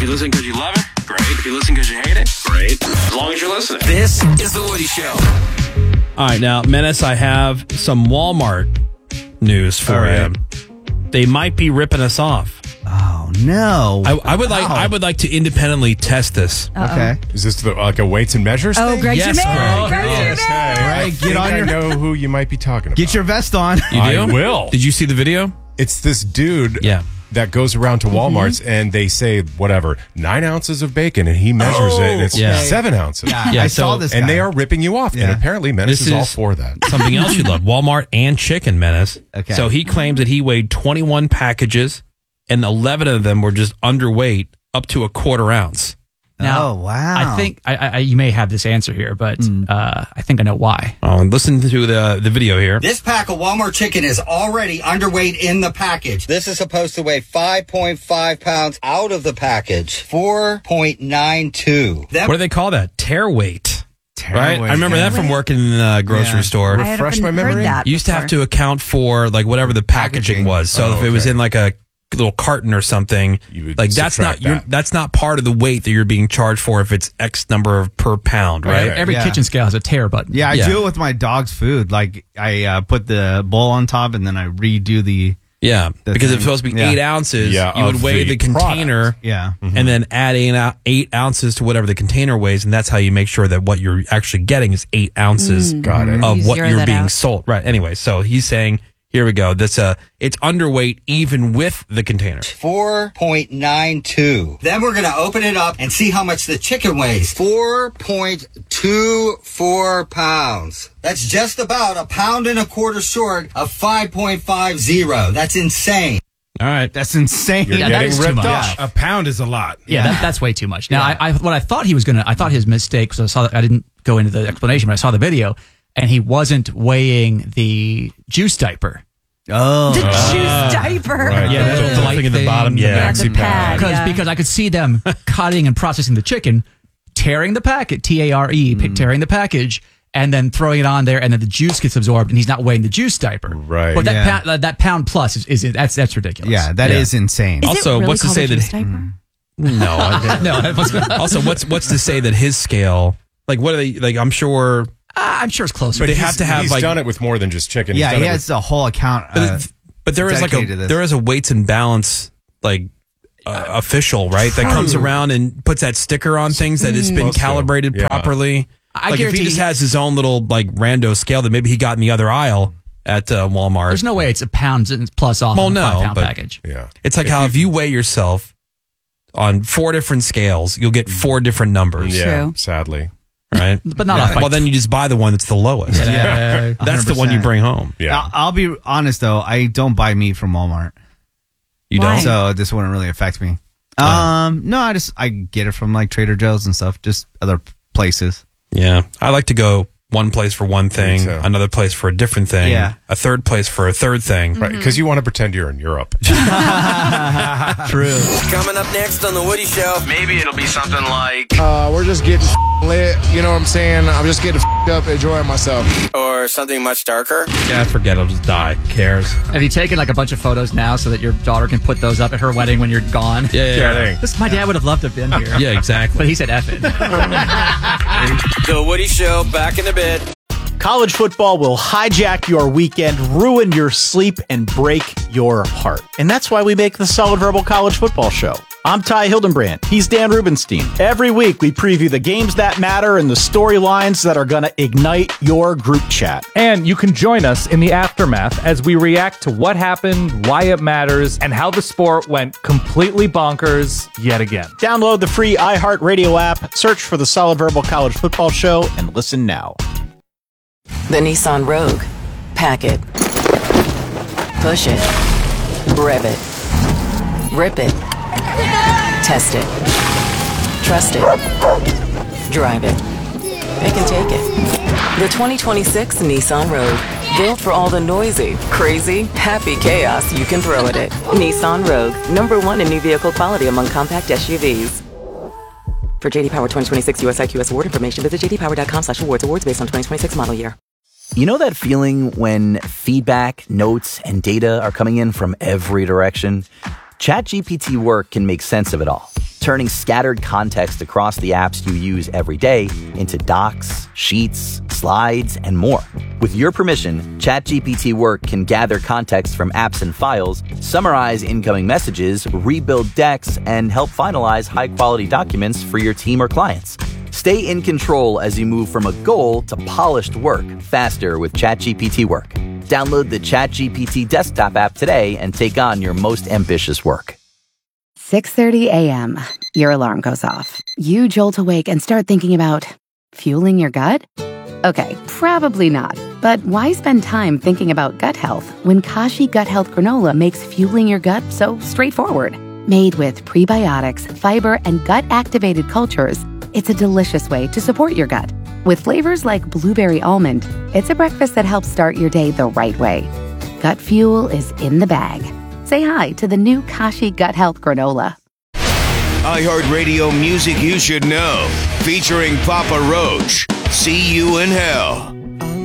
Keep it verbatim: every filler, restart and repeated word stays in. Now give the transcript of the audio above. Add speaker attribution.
Speaker 1: you listen because you love it, great. If you listen because you hate it, great. As long as you're listening.
Speaker 2: This is The Woody Show.
Speaker 3: All right, now, Menace, I have some Walmart news for
Speaker 4: All right.
Speaker 3: you. They might be ripping us off.
Speaker 4: Oh no!
Speaker 3: I, I would like
Speaker 4: Wow.
Speaker 3: I would like to independently test this.
Speaker 5: Uh-oh.
Speaker 4: Okay.
Speaker 6: Is this the, like a weights and measures
Speaker 5: Oh,
Speaker 6: thing?
Speaker 5: Greg
Speaker 3: Yes,
Speaker 5: Germain.
Speaker 3: Greg.
Speaker 5: Greg
Speaker 6: Yes,
Speaker 5: Germain.
Speaker 6: hey, I
Speaker 4: Right, get
Speaker 6: think
Speaker 4: on
Speaker 6: I
Speaker 4: your-
Speaker 6: know who you might be talking about.
Speaker 4: Get your vest on.
Speaker 3: You do?
Speaker 6: I will.
Speaker 3: Did you see the video?
Speaker 6: It's this dude
Speaker 3: Yeah.
Speaker 6: that goes around to Walmart's and they say, whatever, nine ounces of bacon, and he measures it, and it's
Speaker 3: Yeah.
Speaker 6: seven ounces.
Speaker 4: Yeah,
Speaker 3: Yeah,
Speaker 4: I
Speaker 3: so-
Speaker 4: saw this.
Speaker 6: And
Speaker 4: guy.
Speaker 6: they are ripping you off.
Speaker 4: Yeah.
Speaker 6: And apparently Menace
Speaker 3: This
Speaker 6: is, all
Speaker 3: is-
Speaker 6: for that.
Speaker 3: Something else you love. Walmart and Chicken Menace.
Speaker 4: Okay.
Speaker 3: So he claims that he weighed twenty-one packages and eleven of them were just underweight up to a quarter ounce.
Speaker 7: Now,
Speaker 4: oh wow!
Speaker 7: I think I, I, you may have this answer here, but
Speaker 3: Hmm.
Speaker 7: uh, I think I know why.
Speaker 3: Oh, and listen to the the video here.
Speaker 2: This pack of Walmart chicken is already underweight in the package. This is supposed to weigh five point five pounds out of the package. four point nine two. That
Speaker 3: What do they call that? Tear weight.
Speaker 4: Tear
Speaker 3: Right?
Speaker 4: weight,
Speaker 3: I remember
Speaker 4: yeah.
Speaker 3: that from working in the grocery
Speaker 4: Yeah.
Speaker 3: store.
Speaker 5: I had
Speaker 6: Refresh my
Speaker 5: heard
Speaker 6: memory.
Speaker 5: that
Speaker 3: You used to have
Speaker 5: before.
Speaker 3: to account for like whatever the packaging,
Speaker 4: Packaging.
Speaker 3: was. So
Speaker 6: Oh,
Speaker 3: if it was
Speaker 6: okay.
Speaker 3: in like a little carton or something,
Speaker 6: You would
Speaker 3: like that's not
Speaker 6: subtract
Speaker 3: you're,
Speaker 6: that.
Speaker 3: that's not part of the weight that you're being charged for if it's X number of per pound, right?
Speaker 6: Right.
Speaker 7: Every
Speaker 4: Yeah.
Speaker 7: kitchen scale has a tear button.
Speaker 4: Yeah, I
Speaker 3: Yeah.
Speaker 4: do it with my dog's food. Like I uh, put the bowl on top, and then I redo the.
Speaker 3: Yeah,
Speaker 4: The
Speaker 3: because
Speaker 4: thing.
Speaker 3: it's supposed to be
Speaker 4: Yeah.
Speaker 3: eight ounces.
Speaker 6: Yeah,
Speaker 3: you would
Speaker 6: of
Speaker 3: weigh
Speaker 6: the
Speaker 3: the container,
Speaker 4: Yeah.
Speaker 3: and then add eight, ou- eight ounces to whatever the container weighs, and that's how you make sure that what you're actually getting is eight ounces
Speaker 6: Got it.
Speaker 3: of
Speaker 5: You
Speaker 3: what
Speaker 5: zero
Speaker 3: you're
Speaker 5: that
Speaker 3: being
Speaker 5: out.
Speaker 3: sold. Right. Anyway, so he's saying, here we go. That's uh it's underweight even with the container.
Speaker 2: four point nine two. Then we're going to open it up and see how much the chicken weighs. four point two four pounds. That's just about a pound and a quarter short of five point five zero. That's insane.
Speaker 3: All right.
Speaker 4: That's insane.
Speaker 6: You're
Speaker 7: Yeah, that
Speaker 6: getting
Speaker 7: is too
Speaker 6: ripped
Speaker 7: much.
Speaker 6: off.
Speaker 8: A pound is a lot.
Speaker 7: Yeah, that, that's way too much. Now, I, I what I thought he was gonna, I thought his mistake because I saw that I didn't go into the explanation, but I saw the video, and he wasn't weighing the juice diaper.
Speaker 4: Oh.
Speaker 5: The juice diaper.
Speaker 6: Right.
Speaker 7: Yeah,
Speaker 3: the
Speaker 7: the
Speaker 3: little
Speaker 7: light
Speaker 3: thing at the
Speaker 7: thing.
Speaker 3: bottom.
Speaker 6: Yeah,
Speaker 3: Yeah.
Speaker 5: the
Speaker 6: maxi pad.
Speaker 5: pad.
Speaker 7: Because
Speaker 5: Yeah.
Speaker 7: because I could see them cutting and processing the chicken, tearing the packet, T A R E,
Speaker 6: Mm.
Speaker 7: tearing the package, and then throwing it on there, and then the juice gets absorbed, and he's not weighing the juice diaper.
Speaker 6: Right.
Speaker 7: But that
Speaker 4: Yeah.
Speaker 7: pound, uh, that pound plus is, is that's that's ridiculous.
Speaker 4: Yeah, that is
Speaker 3: Yeah.
Speaker 4: insane.
Speaker 5: Is
Speaker 3: Also,
Speaker 5: it really
Speaker 3: what's to
Speaker 5: called
Speaker 3: say
Speaker 5: a
Speaker 3: that-
Speaker 5: juice diaper?
Speaker 3: No. I-
Speaker 7: no. That was, uh,
Speaker 3: also, what's what's to say that his scale? Like, what are they? Like, I'm sure.
Speaker 7: I'm sure it's closer.
Speaker 3: But they
Speaker 6: He's-
Speaker 3: have to have
Speaker 6: he's
Speaker 3: like.
Speaker 6: done it with more than just chicken.
Speaker 4: Yeah,
Speaker 6: he's done
Speaker 4: he
Speaker 6: it
Speaker 4: has a whole account.
Speaker 3: But,
Speaker 4: Uh,
Speaker 3: it- but there is like a
Speaker 4: dedicated to this.
Speaker 3: there is a weights and balance like uh, official, right? That comes around and puts that sticker on things that it's been
Speaker 6: Supposed to.
Speaker 3: calibrated
Speaker 6: Yeah.
Speaker 3: properly.
Speaker 7: I
Speaker 3: like if
Speaker 7: guarantee
Speaker 3: he just
Speaker 7: he-
Speaker 3: has his own little like rando scale that maybe he got in the other aisle at uh, Walmart.
Speaker 7: There's no way it's a pound plus off
Speaker 3: Well,
Speaker 7: on a
Speaker 3: no,
Speaker 7: five pound
Speaker 3: but-
Speaker 7: package.
Speaker 6: Yeah.
Speaker 3: It's like how if you weigh yourself on four different scales, you'll get four different numbers,
Speaker 6: Yeah,
Speaker 5: True.
Speaker 6: sadly.
Speaker 3: right?
Speaker 7: But not off by
Speaker 3: Well, then you just buy the one that's the lowest.
Speaker 7: Yeah.
Speaker 3: That's the one you
Speaker 4: one hundred percent.
Speaker 3: bring home.
Speaker 6: Yeah.
Speaker 4: I'll, I'll be honest though, I don't buy meat from Walmart,
Speaker 3: You
Speaker 5: Why?
Speaker 3: don't.
Speaker 4: so this wouldn't really affect me. Um, no, I just I get it from like Trader Joe's and stuff, just other places.
Speaker 3: Yeah, I like to go one place for one thing,
Speaker 6: too.
Speaker 3: another place for a different thing,
Speaker 4: Yeah.
Speaker 3: a third place for a third thing.
Speaker 6: Right, because you want to pretend you're in Europe.
Speaker 4: True.
Speaker 2: Coming up next on The Woody Show.
Speaker 1: Maybe it'll be something like,
Speaker 8: Uh, we're just getting lit. You know what I'm saying? I'm just getting up, enjoying myself.
Speaker 2: Or something much darker.
Speaker 3: Yeah, forget it. I'll just die. Who cares?
Speaker 7: Have you taken like a bunch of photos now so that your daughter can put those up at her wedding when you're gone?
Speaker 3: Yeah, yeah, yeah.
Speaker 6: Kidding.
Speaker 7: This, my dad would have loved to have been here.
Speaker 3: Yeah, exactly.
Speaker 7: But he said F it.
Speaker 2: The Woody Show, back in a bit.
Speaker 9: College football will hijack your weekend, ruin your sleep, and break your heart. And that's why we make the Solid Verbal College Football Show. I'm Ty Hildenbrand. He's Dan Rubenstein. Every week, we preview the games that matter and the storylines that are going to ignite your group chat.
Speaker 10: And you can join us in the aftermath as we react to what happened, why it matters, and how the sport went completely bonkers yet again.
Speaker 9: Download the free iHeartRadio app, search for the Solid Verbal College Football Show, and listen now.
Speaker 11: The Nissan Rogue. Pack it. Push it. Rev it. Rip it. Test it. Trust it. Drive it. Pick and take it. The twenty twenty-six Nissan Rogue. Built for all the noisy, crazy, happy chaos you can throw at it. Nissan Rogue. Number one in new vehicle quality among compact S U Vs. For J D Power twenty twenty-six U S I Q S award information, visit j d power dot com slash awards. Awards based on twenty twenty-six model year.
Speaker 12: You know that feeling when feedback, notes, and data are coming in from every direction? ChatGPT Work can make sense of it all. turning scattered context across the apps you use every day into docs, sheets, slides, and more. With your permission, ChatGPT Work can gather context from apps and files, summarize incoming messages, rebuild decks, and help finalize high-quality documents for your team or clients. Stay in control as you move from a goal to polished work faster with ChatGPT Work. Download the ChatGPT desktop app today and take on your most ambitious work.
Speaker 13: six thirty a.m. Your alarm goes off. You jolt awake and start thinking about fueling your gut? Okay, probably not. But why spend time thinking about gut health when Kashi Gut Health Granola makes fueling your gut so straightforward? Made with prebiotics, fiber, and gut-activated cultures, it's a delicious way to support your gut. With flavors like blueberry almond, it's a breakfast that helps start your day the right way. Gut fuel is in the bag. Say hi to the new Kashi Gut Health Granola.
Speaker 14: iHeartRadio music you should know, featuring Papa Roach. See You in Hell.